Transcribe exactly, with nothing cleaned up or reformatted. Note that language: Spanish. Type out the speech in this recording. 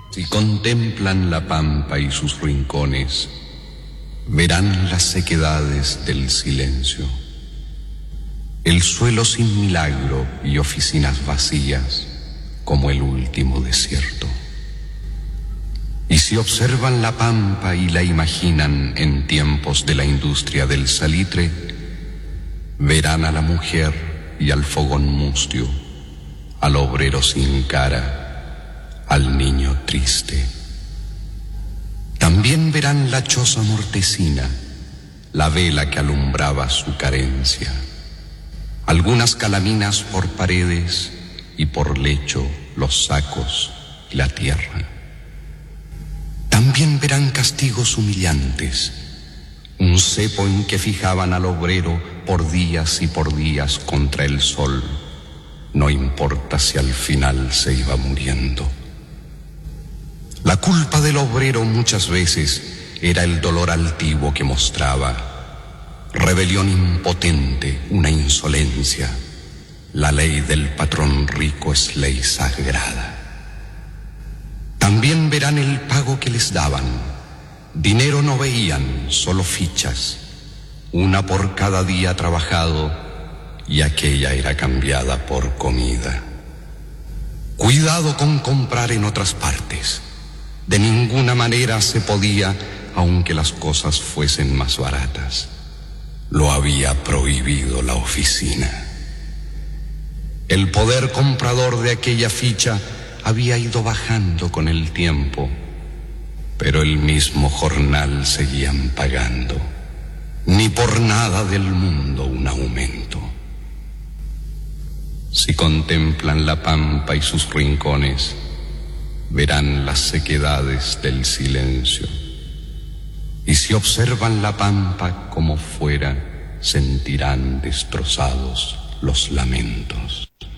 Si contemplan la pampa y sus rincones, verán las sequedades del silencio, el suelo sin milagro y oficinas vacías como el último desierto. Y si observan la pampa y la imaginan en tiempos de la industria del salitre, verán a la mujer y al fogón mustio, al obrero sin cara, al niño triste. También verán la choza mortecina, la vela que alumbraba su carencia, algunas calaminas por paredes y por lecho los sacos y la tierra. También verán castigos humillantes, un cepo en que fijaban al obrero por días y por días contra el sol, no importa si al final se iba muriendo. La culpa del obrero muchas veces era el dolor altivo que mostraba, rebelión impotente, una insolencia. La ley del patrón rico es ley sagrada. También verán el pago que les daban. Dinero no veían, solo fichas, una por cada día trabajado, y aquella era cambiada por comida. Cuidado con comprar en otras partes. De ninguna manera se podía, aunque las cosas fuesen más baratas. Lo había prohibido la oficina. El poder comprador de aquella ficha había ido bajando con el tiempo, pero el mismo jornal seguían pagando. Ni por nada del mundo un aumento. Si contemplan la pampa y sus rincones, verán las sequedades del silencio. Y si observan la pampa como fuera, sentirán destrozados los lamentos.